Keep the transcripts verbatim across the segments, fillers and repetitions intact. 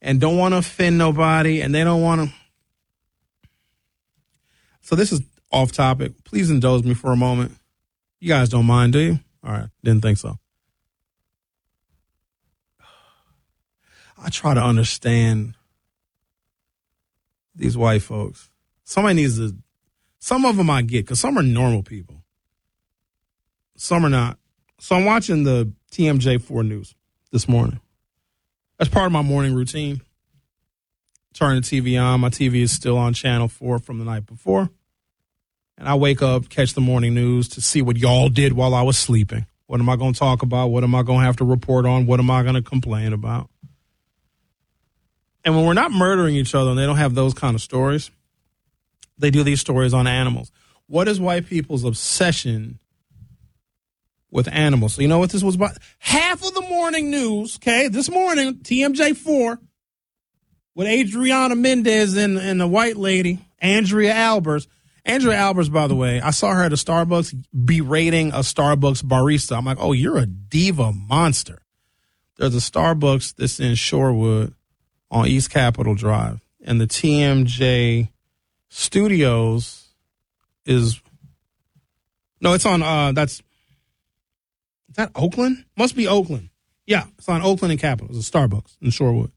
and don't want to offend nobody, and they don't want to. So this is off topic. Please indulge me for a moment. You guys don't mind, do you? All right. Didn't think so. I try to understand these white folks. Somebody needs to, some of them I get, because some are normal people. Some are not. So I'm watching the T M J four news this morning. That's part of my morning routine. Turn the T V on. My T V is still on channel four from the night before. And I wake up, catch the morning news to see what y'all did while I was sleeping. What am I going to talk about? What am I going to have to report on? What am I going to complain about? And when we're not murdering each other and they don't have those kind of stories, they do these stories on animals. What is white people's obsession with animals? So you know what this was about? Half of the morning news, okay, this morning, T M J four, with Adriana Mendez and, and the white lady, Andrea Albers. Andrea Albers, by the way, I saw her at a Starbucks berating a Starbucks barista. I'm like, oh, you're a diva monster. There's a Starbucks that's in Shorewood on East Capitol Drive, and the T M J Studios is, no, it's on, uh, that's, is that Oakland? Must be Oakland. Yeah, it's on Oakland and Capitol. It's a Starbucks in Shorewood.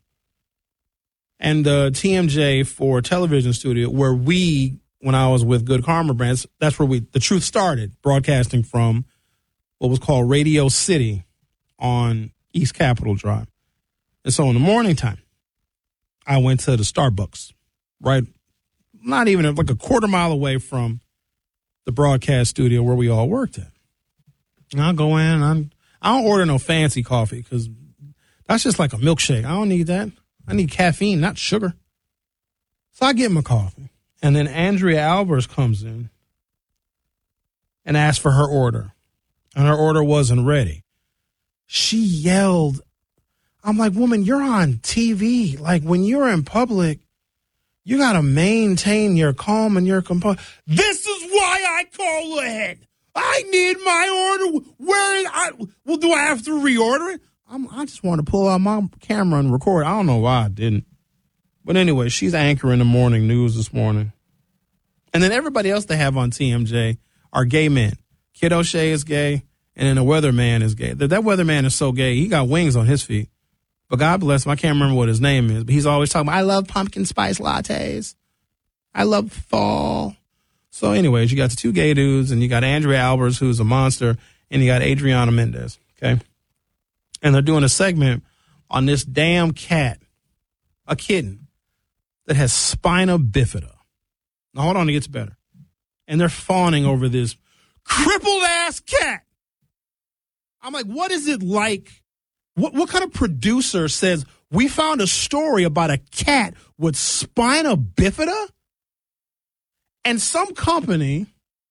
And the T M J for television studio, where we, when I was with Good Karma Brands, that's where we, the truth started, broadcasting from what was called Radio City on East Capitol Drive. And so in the morning time, I went to the Starbucks, right? Not even like a quarter mile away from the broadcast studio where we all worked at. And I'll go in and I'm, I don't order no fancy coffee because that's just like a milkshake. I don't need that. I need caffeine, not sugar. So I get my coffee. And then Andrea Albers comes in and asks for her order. And her order wasn't ready. She yelled. I'm like, woman, you're on T V. Like, when you're in public, you got to maintain your calm and your composure. This is why I call ahead. I need my order. Where is I? Well, do I have to reorder it? I'm, I just want to pull out my camera and record. I don't know why I didn't. But anyway, she's anchoring the morning news this morning. And then everybody else they have on T M J are gay men. Kid O'Shea is gay, and then the weatherman is gay. That, that weatherman is so gay, he got wings on his feet. But God bless him, I can't remember what his name is, but he's always talking about, I love pumpkin spice lattes. I love fall. So anyways, you got the two gay dudes, and you got Andrea Albers, who's a monster, and you got Adriana Mendez, okay? And they're doing a segment on this damn cat, a kitten, that has spina bifida. Now, hold on, it gets better. And they're fawning over this crippled-ass cat. I'm like, what is it like? What, what kind of producer says, we found a story about a cat with spina bifida? And some company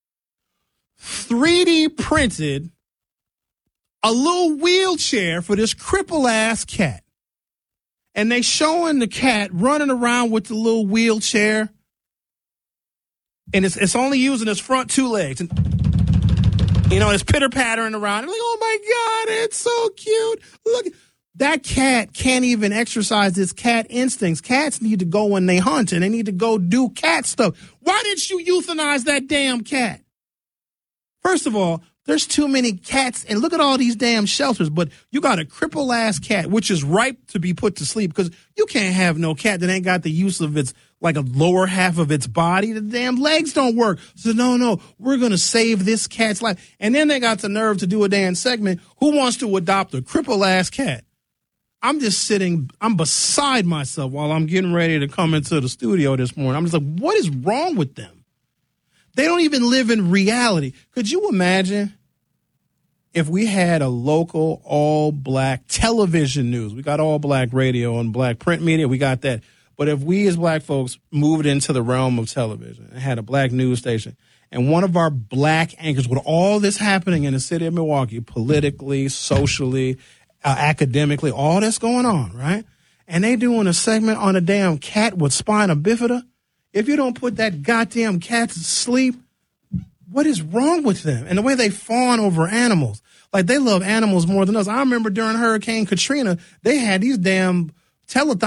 three D printed a little wheelchair for this crippled-ass cat. And they showing the cat running around with the little wheelchair. And it's it's only using its front two legs. And, you know, it's pitter-pattering around. I'm like, oh, my God, it's so cute. Look, that cat can't even exercise its cat instincts. Cats need to go when they hunt, and they need to go do cat stuff. Why didn't you euthanize that damn cat? First of all, there's too many cats, and look at all these damn shelters, but you got a cripple-ass cat, which is ripe to be put to sleep, because you can't have no cat that ain't got the use of its, like a lower half of its body. The damn legs don't work. So, no, no, we're going to save this cat's life. And then they got the nerve to do a damn segment, who wants to adopt a cripple-ass cat? I'm just sitting, I'm beside myself while I'm getting ready to come into the studio this morning. I'm just like, what is wrong with them? They don't even live in reality. Could you imagine if we had a local all-black television news? We got all-black radio and black print media. We got that. But if we as black folks moved into the realm of television and had a black news station, and one of our black anchors, with all this happening in the city of Milwaukee, politically, socially, uh, academically, all that's going on, right? And they doing a segment on a damn cat with spina bifida. If you don't put that goddamn cat to sleep, what is wrong with them? And the way they fawn over animals. Like, they love animals more than us. I remember during Hurricane Katrina, they had these damn telethons